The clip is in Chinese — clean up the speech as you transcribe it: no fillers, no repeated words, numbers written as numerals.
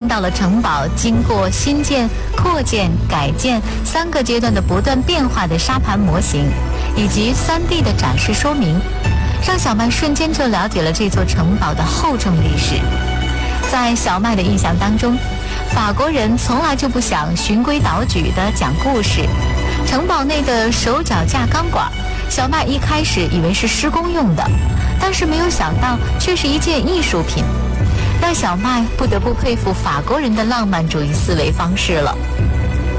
到了城堡经过新建、扩建、改建3个阶段的不断变化的沙盘模型，以及3D 的展示说明，让小麦瞬间就了解了这座城堡的厚重历史。在小麦的印象当中，法国人从来就不想循规蹈矩地讲故事。城堡内的手脚架钢管，小麦一开始以为是施工用的，但是没有想到却是一件艺术品，让小麦不得不佩服法国人的浪漫主义思维方式了。